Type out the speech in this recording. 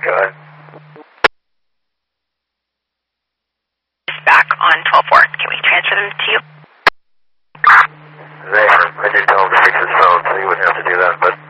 Go ahead. Back on 12-4. Can we transfer them to you? I did tell him to fix his phone, so he wouldn't have to do that, but